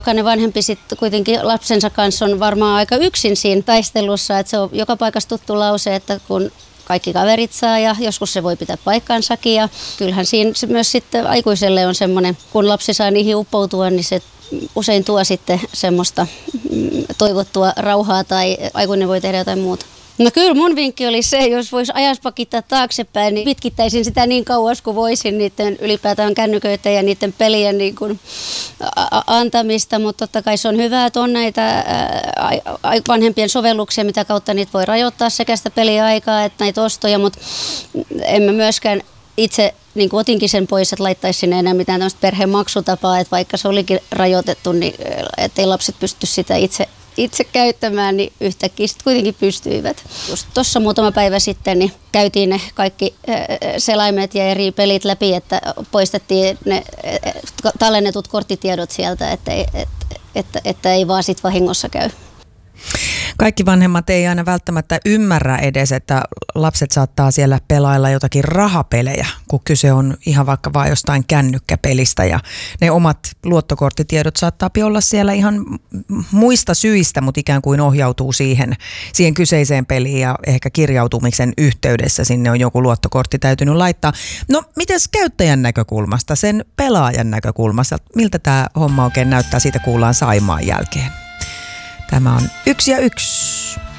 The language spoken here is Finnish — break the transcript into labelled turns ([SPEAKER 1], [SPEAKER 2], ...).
[SPEAKER 1] Jokainen vanhempi sitten kuitenkin lapsensa kanssa on varmaan aika yksin siinä taistelussa, että se on joka paikassa tuttu lause, että kun kaikki kaverit saa ja joskus se voi pitää paikkaansakin ja kyllähän siinä myös sitten aikuiselle on semmoinen, kun lapsi saa niihin uppoutua, niin se usein tuo sitten semmoista toivottua rauhaa tai aikuinen voi tehdä jotain muuta. No kyllä mun vinkki oli se, jos voisi ajaspakittaa taaksepäin, niin pitkittäisin sitä niin kauas kuin voisin niiden ylipäätään kännyköitä ja niiden pelien niin kuin antamista, mutta totta kai se on hyvä, että on näitä vanhempien sovelluksia, mitä kautta niitä voi rajoittaa sekä sitä peliaikaa että näitä ostoja, mutta en mä myöskään itse niin kuin otinkin sen pois, että laittaisi sinne enää mitään tämmöistä perheen maksutapaa, että vaikka se olikin rajoitettu, niin ettei lapset pysty sitä itse käyttämään, niin yhtäkkiä sitten kuitenkin pystyivät. Just tuossa muutama päivä sitten niin käytiin ne kaikki selaimet ja eri pelit läpi, että poistettiin ne tallennetut korttitiedot sieltä, että ei vaan sit vahingossa käy.
[SPEAKER 2] Kaikki vanhemmat ei aina välttämättä ymmärrä edes, että lapset saattaa siellä pelailla jotakin rahapelejä, kun kyse on ihan vaikka vaan jostain kännykkäpelistä ja ne omat luottokorttitiedot saattaa olla siellä ihan muista syistä, mutta ikään kuin ohjautuu siihen kyseiseen peliin ja ehkä kirjautumisen yhteydessä sinne on joku luottokortti täytynyt laittaa. No, mites käyttäjän näkökulmasta, sen pelaajan näkökulmasta, miltä tämä homma oikein näyttää, siitä kuullaan Saimaan jälkeen. Tämä on 1 ja 1.